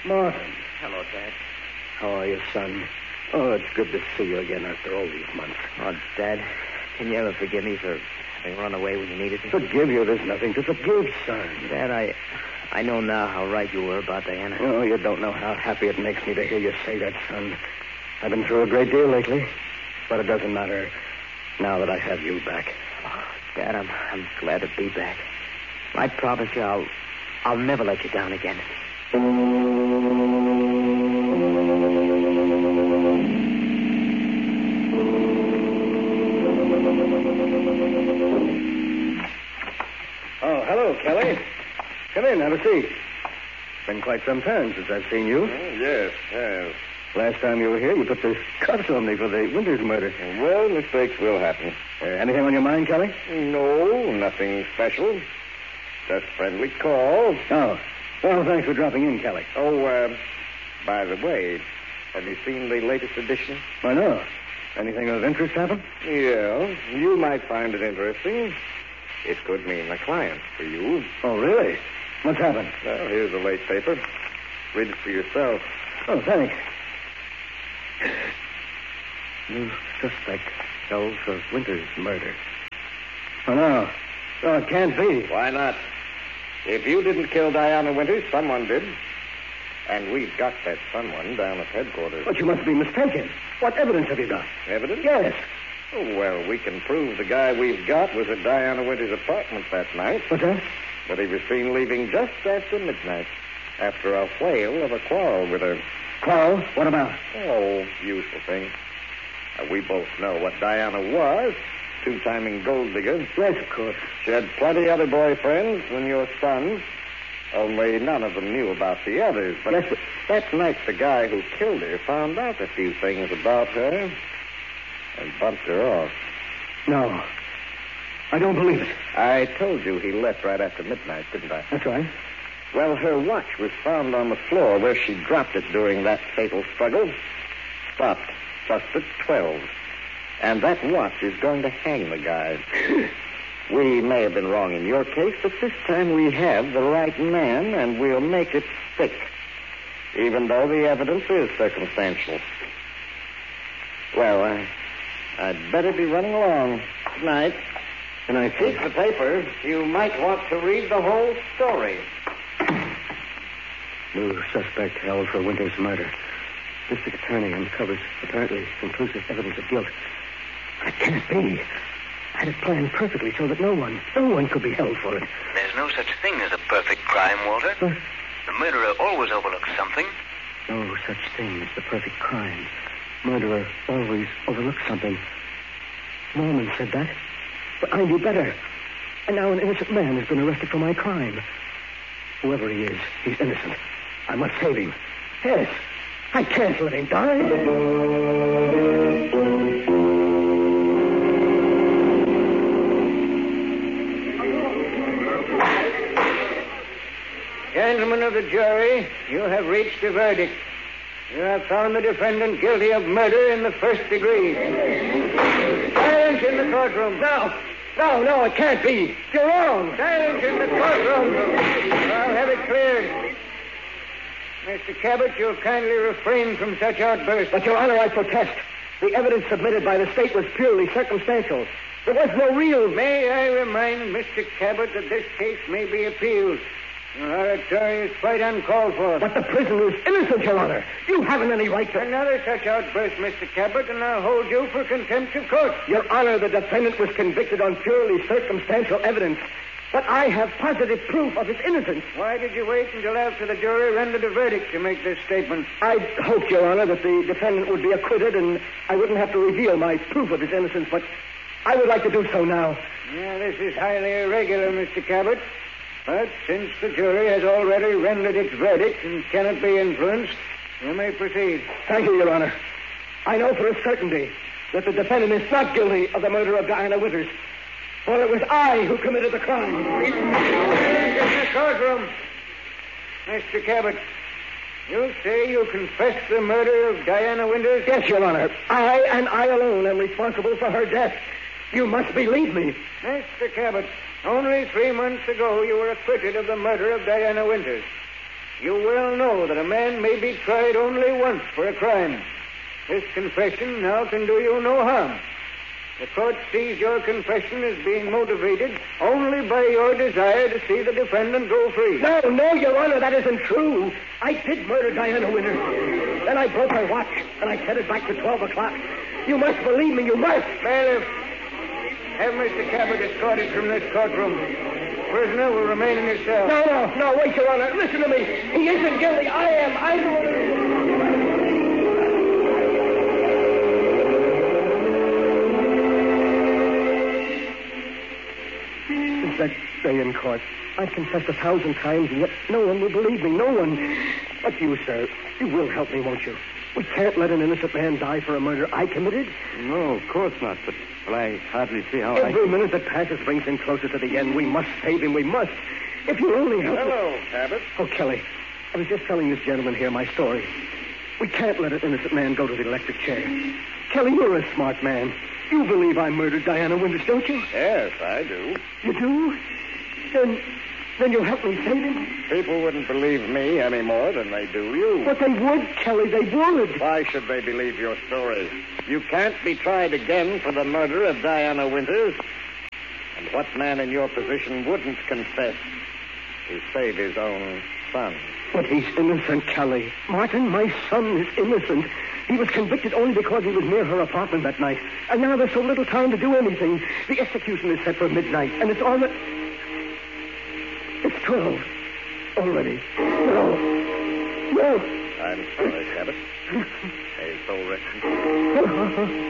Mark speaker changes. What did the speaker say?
Speaker 1: Martin.
Speaker 2: Hello, Dad.
Speaker 1: How are you, son? Oh, it's good to see you again after all these months.
Speaker 2: Oh, Dad, can you ever forgive me for having run away when you needed me?
Speaker 1: Forgive you? There's nothing to forgive, son.
Speaker 2: Dad, I know now how right you were about Diana.
Speaker 1: Oh, you don't know how happy it makes me to hear you say that, son. I've been through a great deal lately, but it doesn't matter now that I have you back.
Speaker 2: Oh, Dad, I'm glad to be back. I promise you I'll never let you down again.
Speaker 1: Oh, hello, Kelly. Come in, have a seat. It's been quite some time since I've seen you.
Speaker 3: Yes.
Speaker 1: Last time you were here, you put the cuffs on me for the Winters murder.
Speaker 3: Well, mistakes will happen.
Speaker 1: Anything on your mind, Kelly?
Speaker 3: No, nothing special. Just friendly call.
Speaker 1: Oh. Well, thanks for dropping in, Kelly.
Speaker 3: Oh, by the way, have you seen the latest edition?
Speaker 1: I know. Anything of interest happen?
Speaker 3: Yeah, you might find it interesting. It could mean a client for you.
Speaker 1: Oh, really? What's happened?
Speaker 3: Well, here's the late paper. Read it for yourself.
Speaker 1: Oh, thanks. New suspect held for Winters' murder. Oh, no. Oh, it can't be.
Speaker 3: Why not? If you didn't kill Diana Winters, someone did. And we've got that someone down at headquarters.
Speaker 1: But you must be mistaken. What evidence have you got?
Speaker 3: Evidence?
Speaker 1: Yes.
Speaker 3: Oh, well, we can prove the guy we've got was at Diana Winters' apartment that night.
Speaker 1: What's that?
Speaker 3: But he was seen leaving just after midnight, after a whale of a quarrel with her.
Speaker 1: Quarrel? What about?
Speaker 3: Oh, usual thing. We both know what Diana was. Two-timing gold digger.
Speaker 1: Yes, of course.
Speaker 3: She had plenty other boyfriends than your sons. Only none of them knew about the others. But
Speaker 1: yes, but
Speaker 3: that night, the guy who killed her found out a few things about her and bumped her off.
Speaker 1: No. I don't believe it.
Speaker 3: I told you he left right after midnight, didn't I?
Speaker 1: That's right.
Speaker 3: Well, her watch was found on the floor where she dropped it during that fatal struggle. Stopped just at 12. And that watch is going to hang the guy. We may have been wrong in your case, but this time we have the right man, and we'll make it stick. Even though the evidence is circumstantial. Well, I'd better be running along. Good night.
Speaker 1: Good night.
Speaker 3: Keep the paper. You might want to read the whole story.
Speaker 1: New suspect held for Winters' murder. District attorney uncovers apparently conclusive evidence of guilt. That can't be. I had it planned perfectly so that no one could be held for it.
Speaker 4: There's no such thing as a perfect crime, Walter.
Speaker 1: But
Speaker 4: The murderer always overlooks something.
Speaker 1: no such thing as the perfect crime. Murderer always overlooks something. Norman said that. But I knew better. And now an innocent man has been arrested for my crime. Whoever he is, he's innocent. I must save him. Yes. I can't let him die.
Speaker 5: Gentlemen of the jury, you have reached a verdict. You have found the defendant guilty of murder in the first degree. Silence in the courtroom.
Speaker 1: No, it can't be. You're wrong.
Speaker 5: Silence in the courtroom. I'll have it cleared. Mr. Cabot, you'll kindly refrain from such outbursts.
Speaker 1: But, Your Honor, I protest. The evidence submitted by the state was purely circumstantial. There was no real...
Speaker 5: May I remind Mr. Cabot that this case may be appealed. Your oratory is quite uncalled for.
Speaker 1: But the prisoner is innocent, Your Honor. You haven't any right to...
Speaker 5: Another such outburst, Mr. Cabot, and I'll hold you for contempt of court.
Speaker 1: Your Honor, the defendant was convicted on purely circumstantial evidence. But I have positive proof of his innocence.
Speaker 5: Why did you wait until after the jury rendered a verdict to make this statement?
Speaker 1: I hoped, Your Honor, that the defendant would be acquitted and I wouldn't have to reveal my proof of his innocence, but I would like to do so now.
Speaker 5: Yeah, this is highly irregular, Mr. Cabot. But since the jury has already rendered its verdict and cannot be influenced, you may proceed.
Speaker 1: Thank you, Your Honor. I know for a certainty that the defendant is not guilty of the murder of Diana Winters, for it was I who committed the crime.
Speaker 5: In the courtroom. Mr. Cabot, you say you confessed the murder of Diana Winters?
Speaker 1: Yes, Your Honor. I and I alone am responsible for her death. You must believe me.
Speaker 5: Mr. Cabot, only 3 months ago you were acquitted of the murder of Diana Winters. you well know that a man may be tried only once for a crime. This confession now can do you no harm. The court sees your confession as being motivated only by your desire to see the defendant go free.
Speaker 1: No, Your Honor, that isn't true. I did murder Diana Winters. Then I broke her watch, and I set it back to 12 o'clock. You must believe me, you must.
Speaker 5: Bailiff, have Mr. Cabot escorted from this courtroom. Prisoner will remain in his cell.
Speaker 1: No, wait, Your Honor. Listen to me. He isn't guilty. I am. I'm the one. That day in court, I've confessed 1,000 times, and yet no one will believe me. No one. But you, sir, you will help me, won't you? We can't let an innocent man die for a murder I committed.
Speaker 3: No, of course not. But I hardly see how
Speaker 1: Every minute that passes brings him closer to the end. We must save him. We must. If you only help
Speaker 3: Hello, Cabot.
Speaker 1: Oh, Kelly, I was just telling this gentleman here my story. We can't let an innocent man go to the electric chair. Kelly, you're a smart man. You believe I murdered Diana Winters, don't you?
Speaker 3: Yes, I do.
Speaker 1: You do? Then you'll help me save him?
Speaker 3: People wouldn't believe me any more than they do you.
Speaker 1: But they would, Kelly, they would.
Speaker 3: Why should they believe your story? You can't be tried again for the murder of Diana Winters. And what man in your position wouldn't confess to save his own son?
Speaker 1: But he's innocent, Kelly. Martin, my son is innocent. He was convicted only because he was near her apartment that night. And now there's so little time to do anything. The execution is set for midnight, and it's already... It's 12 already. No.
Speaker 3: I'm sorry, Cabot. May his soul rest in peace.